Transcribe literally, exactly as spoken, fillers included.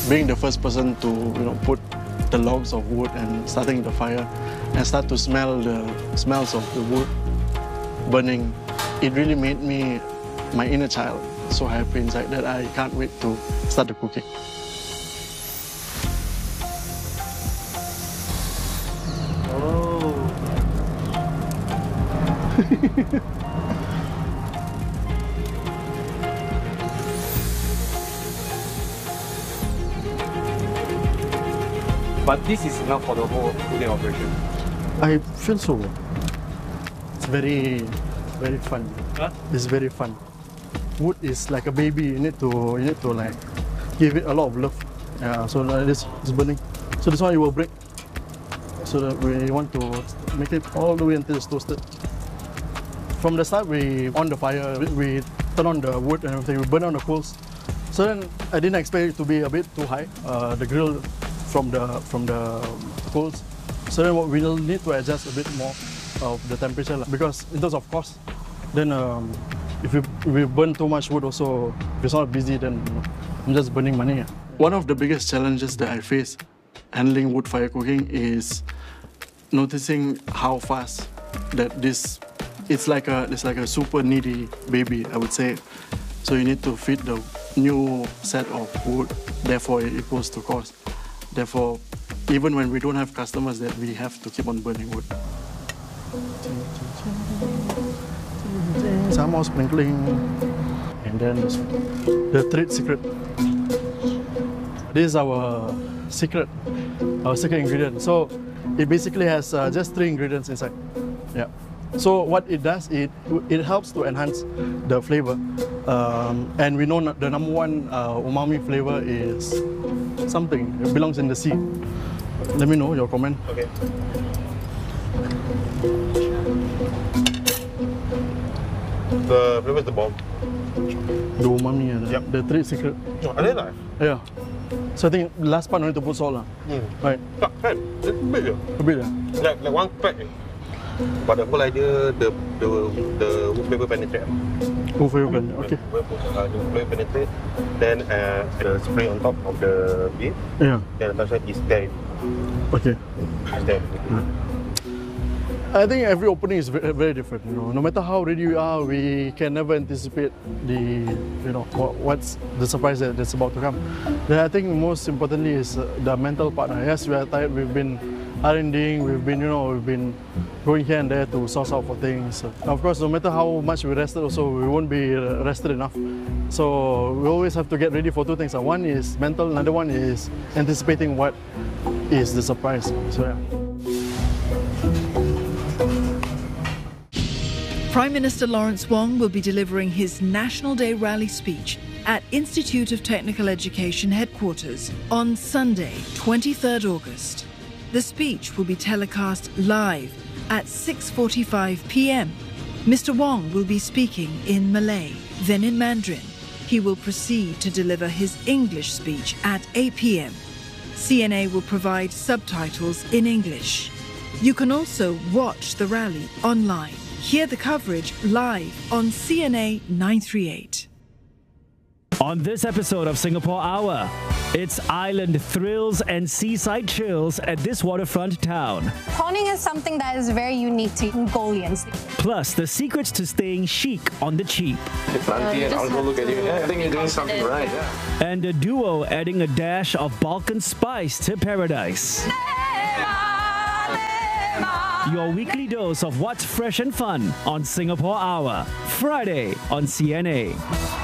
being the first person to, you know, put the logs of wood and starting the fire and start to smell the smells of the wood burning, it really made me, my inner child, so happy inside that I can't wait to start the cooking. Oh. But this is enough for the whole cooking operation. I feel so. It's very, very fun. Huh? It's very fun. Wood is like a baby. You need to, you need to like give it a lot of love. Yeah. So like this is burning. So this one it will break. So that we want to make it all the way until it's toasted. From the start, we on the fire. We, we turn on the wood and everything. We burn on the coals. So then I didn't expect it to be a bit too high. Uh, the grill from the from the coals. So then what we'll need to adjust a bit more of the temperature because in terms of cost, then um, if we, if we burn too much wood also, if it's not busy, then you know, I'm just burning money. One of the biggest challenges that I face handling wood fire cooking is noticing how fast that this, it's like a, it's like a super needy baby, I would say. So you need to feed the new set of wood, therefore it equals to cost. Therefore, even when we don't have customers, that we have to keep on burning wood. Some more sprinkling, and then the trade secret. This is our secret, our secret ingredient. So it basically has uh, just three ingredients inside. Yeah. So what it does, it it helps to enhance the flavor, um, and we know the number one uh, umami flavor is something. It belongs in the sea. Let me know your comment. Okay. The flavor is the bomb. The umami, uh, the, Yep. the trade secret. Oh, ada tak? Yeah. So I think last part no need to put salt lah. Hmm. Right. Tak kan? A bit je. A bit lah. Like, like one pack je. But the whole idea, the the the wood flavor penetrate. Wood flavor blend. Okay. The wood flavor penetrate. Then uh, the spray on top of the beef. Yeah. Then the outside is there. Okay. It's there. I think every opening is very, very different. You know, no matter how ready we are, we can never anticipate the, you know, what's the surprise that, that's about to come. Then I think most importantly is uh, the mental part. Yes, we are tired. We've been R&Ding. We've been, you know, we've been going here and there to source out for things. Of course, no matter how much we rested, also we won't be rested enough. So we always have to get ready for two things. One is mental. Another one is anticipating what is the surprise. So yeah. Prime Minister Lawrence Wong will be delivering his National Day rally speech at Institute of Technical Education headquarters on Sunday, twenty-third August. The speech will be telecast live at six forty-five p m Mister Wong will be speaking in Malay, then in Mandarin. He will proceed to deliver his English speech at eight p m C N A will provide subtitles in English. You can also watch the rally online. Hear the coverage live on C N A nine thirty-eight. On this episode of Singapore Hour, it's island thrills and seaside chills at this waterfront town. Prawning is something that is very unique to Mongolians. Plus, the secrets to staying chic on the cheap. Planty and I'll go look at you. Yeah, I think you're doing something right. Yeah. And a duo adding a dash of Balkan spice to paradise. Your weekly dose of what's fresh and fun on Singapore Hour, Friday on C N A.